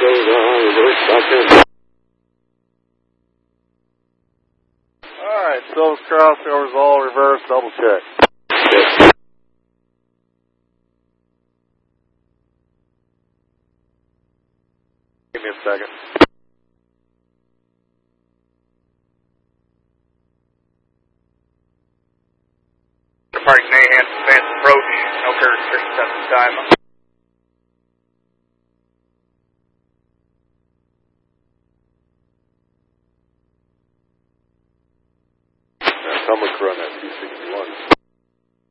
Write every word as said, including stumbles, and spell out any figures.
goes on, reverse stop in. Alright, Silver's crossovers all reverse, double check. Yes. Give me a second. Departing Mayhem, advance approach, no clear restrictions at this time. Now, Tumblick run at two sixty-one.